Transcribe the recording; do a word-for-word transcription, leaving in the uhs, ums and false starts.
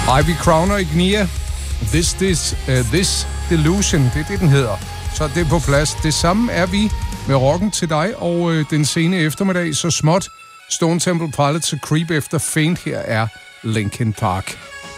Ivy Crowner Ignia. This, this, uh, this Delusion, det er det, den hedder. Så det er på plads. Det samme er vi med rocken til dig, og øh, den sene eftermiddag, så småt Stone Temple Pilots og Creep efter Faint. Her er Linkin Park.